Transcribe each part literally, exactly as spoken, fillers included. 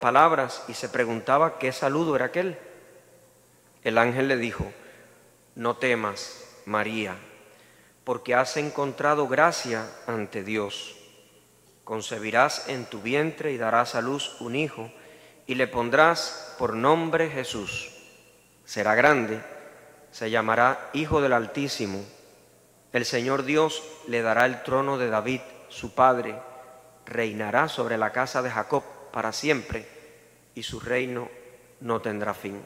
palabras y se preguntaba qué saludo era aquel. El ángel le dijo: no temas, María, porque has encontrado gracia ante Dios. Concebirás en tu vientre y darás a luz un hijo, y le pondrás por nombre Jesús. Será grande, se llamará Hijo del Altísimo. El Señor Dios le dará el trono de David, su padre. Reinará sobre la casa de Jacob para siempre, y su reino no tendrá fin.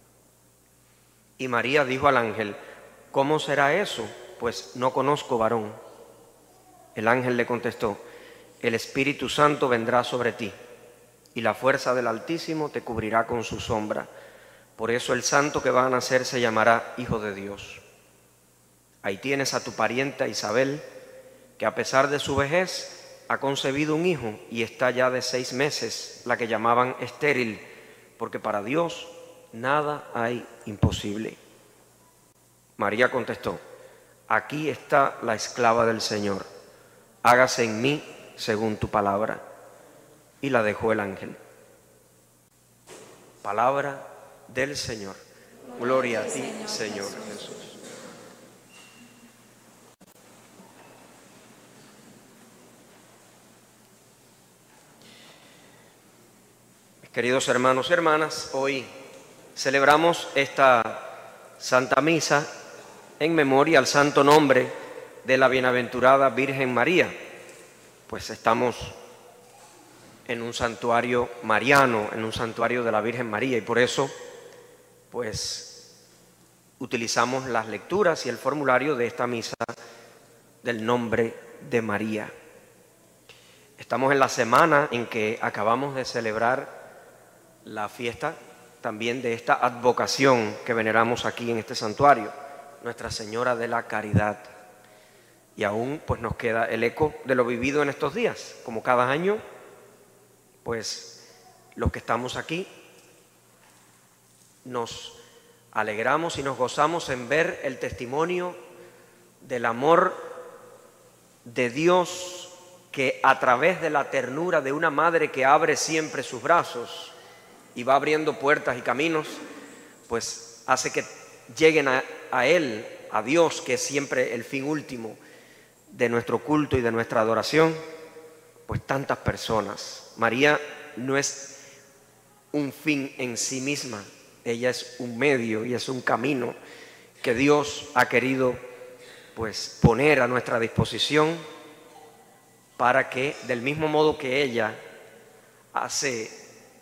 Y María dijo al ángel: ¿cómo será eso? Pues no conozco varón. El ángel le contestó: el Espíritu Santo vendrá sobre ti, y la fuerza del Altísimo te cubrirá con su sombra. Por eso el santo que va a nacer se llamará Hijo de Dios. Ahí tienes a tu parienta Isabel, que a pesar de su vejez ha concebido un hijo y está ya de seis meses, la que llamaban estéril, porque para Dios nada hay imposible. María contestó: aquí está la esclava del Señor, hágase en mí según tu palabra. Y la dejó el ángel. Palabra del Señor. Gloria a ti, Señor Jesús. Mis queridos hermanos y hermanas, hoy celebramos esta Santa Misa en memoria al santo nombre de la bienaventurada Virgen María. Pues estamos en un santuario mariano, en un santuario de la Virgen María, y por eso pues utilizamos las lecturas y el formulario de esta misa del nombre de María. Estamos en la semana en que acabamos de celebrar la fiesta también de esta advocación que veneramos aquí en este santuario, Nuestra Señora de la Caridad. Y aún pues nos queda el eco de lo vivido en estos días. Como cada año, pues los que estamos aquí nos alegramos y nos gozamos en ver el testimonio del amor de Dios, que a través de la ternura de una madre que abre siempre sus brazos y va abriendo puertas y caminos, pues hace que lleguen a, a Él, a Dios, que es siempre el fin último de nuestro culto y de nuestra adoración, pues tantas personas. María no es un fin en sí misma, ella es un medio y es un camino que Dios ha querido pues poner a nuestra disposición para que, del mismo modo que ella hace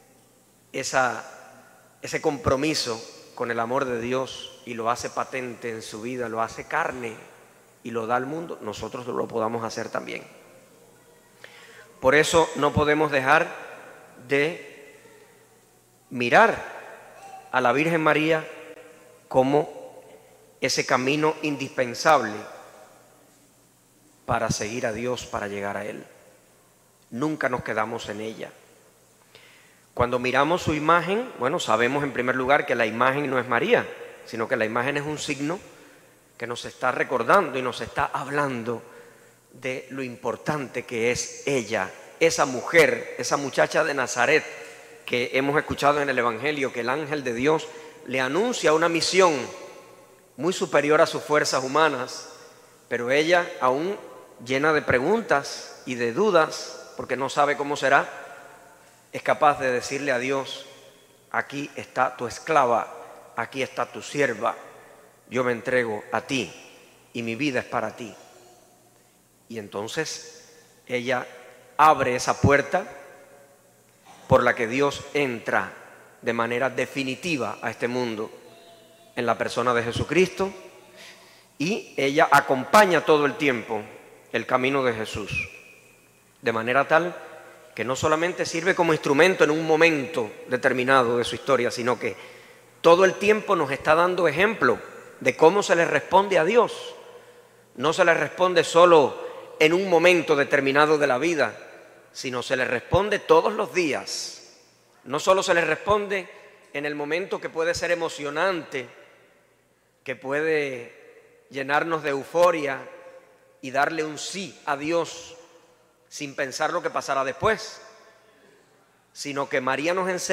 esa, ese compromiso con el amor de Dios y lo hace patente en su vida, lo hace carne y lo da al mundo, nosotros lo podamos hacer también. Por eso no podemos dejar de mirar a la Virgen María como ese camino indispensable para seguir a Dios, para llegar a Él. Nunca nos quedamos en ella. Cuando miramos su imagen, bueno, sabemos en primer lugar que la imagen no es María, sino que la imagen es un signo que nos está recordando y nos está hablando de lo importante que es ella, esa mujer, esa muchacha de Nazaret que hemos escuchado en el Evangelio, que el ángel de Dios le anuncia una misión muy superior a sus fuerzas humanas, pero ella, aún llena de preguntas y de dudas, porque no sabe cómo será, es capaz de decirle a Dios: aquí está tu esclava, aquí está tu sierva, yo me entrego a ti y mi vida es para ti. Y entonces ella abre esa puerta por la que Dios entra de manera definitiva a este mundo en la persona de Jesucristo, y ella acompaña todo el tiempo el camino de Jesús, de manera tal que no solamente sirve como instrumento en un momento determinado de su historia, sino que todo el tiempo nos está dando ejemplo de cómo se le responde a Dios. No se le responde solo en un momento determinado de la vida, sino se le responde todos los días. No solo se le responde en el momento que puede ser emocionante, que puede llenarnos de euforia y darle un sí a Dios sin pensar lo que pasará después, sino que María nos enseña